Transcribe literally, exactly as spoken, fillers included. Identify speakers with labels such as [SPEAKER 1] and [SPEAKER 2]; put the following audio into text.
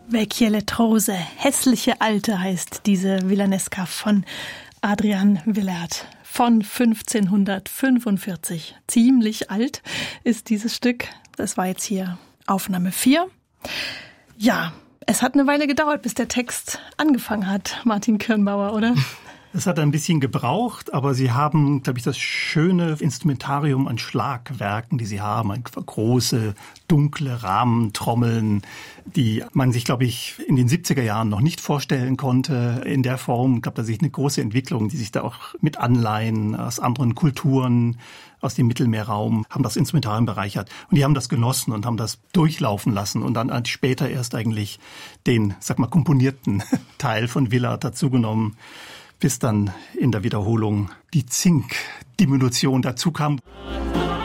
[SPEAKER 1] Vecchie Letrose, hässliche Alte heißt diese Villanesca von Adrian Willaert von fünfzehnhundertfünfundvierzig. Ziemlich alt ist dieses Stück. Das war jetzt hier Aufnahme vier. Ja, es hat eine Weile gedauert, bis der Text angefangen hat, Martin Kirnbauer, oder?
[SPEAKER 2] Es hat ein bisschen gebraucht, aber Sie haben, glaube ich, das schöne Instrumentarium an Schlagwerken, die Sie haben, große, dunkle Rahmentrommeln, die man sich, glaube ich, in den siebziger Jahren noch nicht vorstellen konnte in der Form. Ich glaube, da sehe ich eine große Entwicklung, die sich da auch mit Anleihen aus anderen Kulturen, aus dem Mittelmeerraum, haben das Instrumentarium bereichert. Und die haben das genossen und haben das durchlaufen lassen und dann später erst eigentlich den, sag mal, komponierten Teil von Willaert dazugenommen, bis dann in der Wiederholung die Zink-Diminution dazu kam.